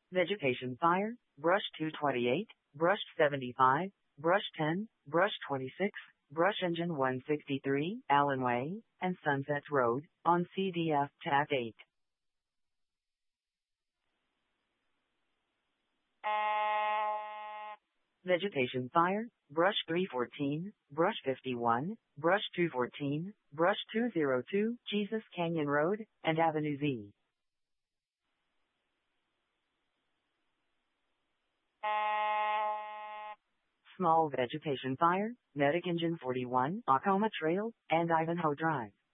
Vegetation fire, brush 228, brush 75, brush 10, brush 26, brush engine 163, Allen Way, and Sunset Road, on CDF TAC 8. Vegetation fire, brush 314, brush 51, brush 214, brush 202, Jesus Canyon Road, and Avenue Z. Small vegetation fire, Medic Engine 41, Acoma Trail, and Ivanhoe Drive.